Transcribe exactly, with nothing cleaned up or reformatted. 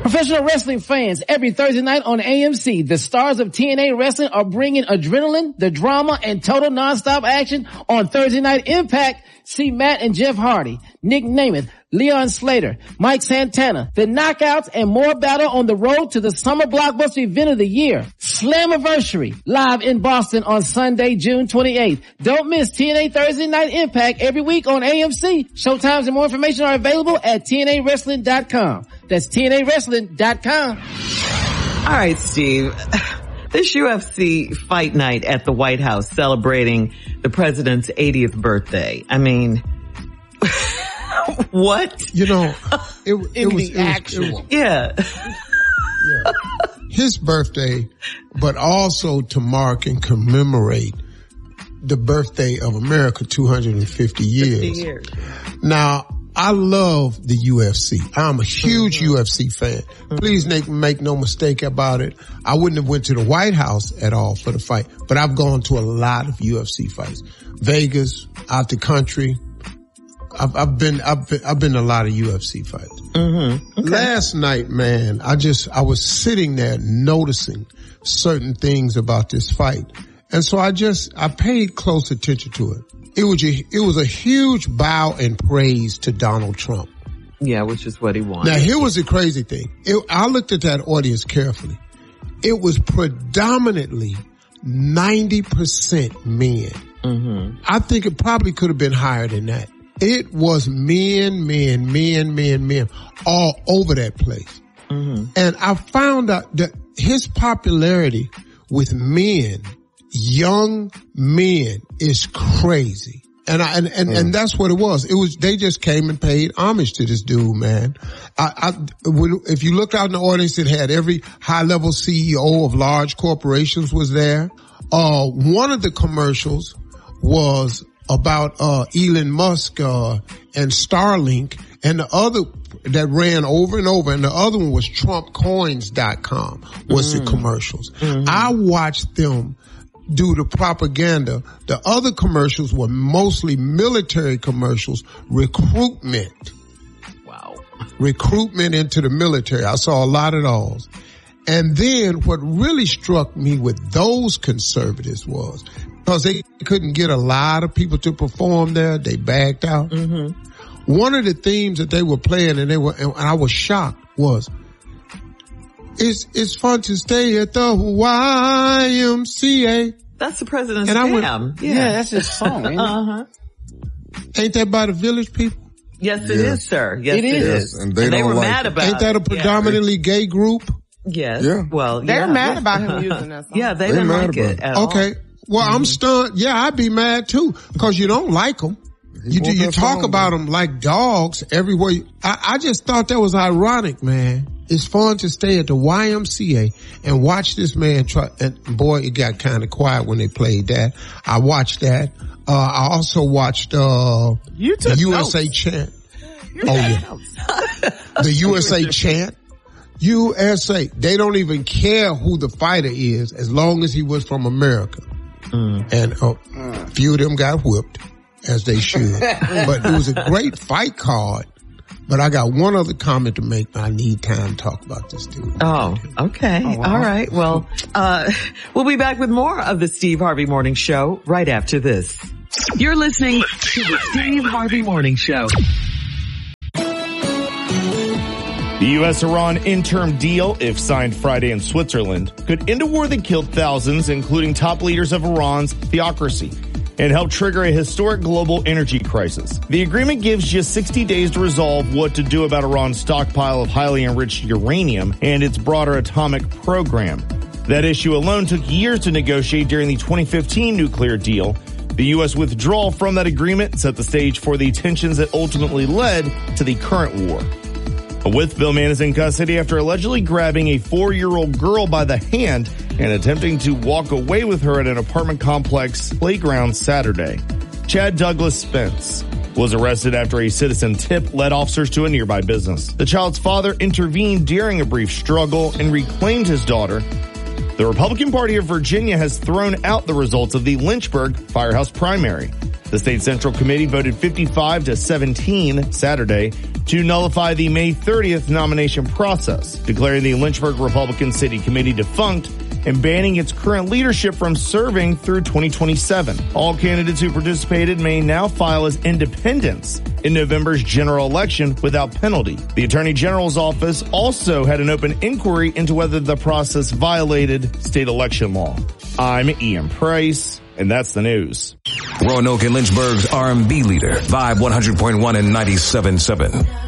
Professional wrestling fans, every Thursday night on A M C, the stars of T N A Wrestling are bringing adrenaline, the drama, and total nonstop action on Thursday Night Impact. See Matt and Jeff Hardy, Nick Namath, Leon Slater, Mike Santana, the Knockouts, and more battle on the road to the summer blockbuster event of the year, Slammiversary, live in Boston on Sunday, June twenty-eighth. Don't miss T N A Thursday Night Impact every week on A M C. Showtimes and more information are available at T N A wrestling dot com. That's T N A wrestling dot com. All right, Steve. This U F C fight night at the White House celebrating the president's eightieth birthday. I mean, what? You know, it, it, In was, the it actual. was, it was, Yeah. yeah. His birthday, but also to mark and commemorate the birthday of America two hundred fifty years. fifty years. Now, I love the U F C. I'm a huge mm-hmm. U F C fan. Please make, make no mistake about it. I wouldn't have went to the White House at all for the fight, but I've gone to a lot of U F C fights. Vegas, out the country. I've, I've been, I've been, I've been to a lot of U F C fights. Mm-hmm. Okay. Last night, man, I just, I was sitting there noticing certain things about this fight. And so I just, I paid close attention to it. It was a, it was a huge bow and praise to Donald Trump. Yeah, which is what he wanted. Now, here was the crazy thing. It, I looked at that audience carefully. It was predominantly ninety percent men. Mm-hmm. I think it probably could have been higher than that. It was men, men, men, men, men, all over that place. Mm-hmm. And I found out that his popularity with men, young men, is crazy. And I, and, and, mm. and that's what it was. It was, they just came and paid homage to this dude, man. I, I, if you looked out in the audience, it had every high level C E O of large corporations was there. Uh, one of the commercials was about, uh, Elon Musk, uh, and Starlink, and the other that ran over and over, and the other one was Trump Coins dot com was mm. the commercials. Mm-hmm. I watched them do the propaganda. The other commercials were mostly military commercials, recruitment. Wow. Recruitment into the military. I saw a lot of those. And then what really struck me with those conservatives was, because they couldn't get a lot of people to perform there, they backed out. Mm-hmm. One of the themes that they were playing, and they were, and I was shocked, was, It's, it's fun to stay at the Y M C A. That's the president's and I jam. Went, yeah. yeah, that's his song, ain't it? Uh-huh. Ain't that by the Village People? Yes, it yes. is, sir. Yes, it it is. is. Yes, and they, and they don't were like mad it. about it. Ain't that a predominantly yeah. gay group? Yes. Yeah. Well, They're yeah. mad about him using that song. Yeah, they They're didn't mad like about it it. at all. Okay. Well, mm-hmm. I'm stunned. Yeah, I'd be mad too, because you don't like them. You do, you talk song, about man. them like dogs everywhere. You, I, I just thought that was ironic, man. It's fun to stay at the Y M C A and watch this man try, and boy, it got kind of quiet when they played that. I watched that. Uh, I also watched, uh, you took the U S A notes. chant. You oh yeah. The U S A chant. U S A. They don't even care who the fighter is as long as he was from America. Mm. And uh, a few of them got whipped, as they should. But it was a great fight card. But I got one other comment to make. I need time to talk about this dude. Oh, okay. Oh, wow. All right. Well, uh, we'll be back with more of the Steve Harvey Morning Show right after this. You're listening to the Steve Harvey Morning Show. The U S Iran interim deal, if signed Friday in Switzerland, could end a war that killed thousands, including top leaders of Iran's theocracy, and help trigger a historic global energy crisis. The agreement gives just sixty days to resolve what to do about Iran's stockpile of highly enriched uranium and its broader atomic program. That issue alone took years to negotiate during the twenty fifteen nuclear deal. The U S withdrawal from that agreement set the stage for the tensions that ultimately led to the current war. A Wytheville man is in custody after allegedly grabbing a four-year-old girl by the hand and attempting to walk away with her at an apartment complex playground Saturday. Chad Douglas Spence was arrested after a citizen tip led officers to a nearby business. The child's father intervened during a brief struggle and reclaimed his daughter. The Republican Party of Virginia has thrown out the results of the Lynchburg Firehouse primary. The state central committee voted fifty-five to seventeen Saturday to nullify the May thirtieth nomination process, declaring the Lynchburg Republican City Committee defunct and banning its current leadership from serving through twenty twenty-seven. All candidates who participated may now file as independents in November's general election without penalty. The Attorney General's office also had an open inquiry into whether the process violated state election law. I'm Ian Price, and that's the news. Roanoke and Lynchburg's R and B leader, Vibe one hundred point one and ninety-seven point seven.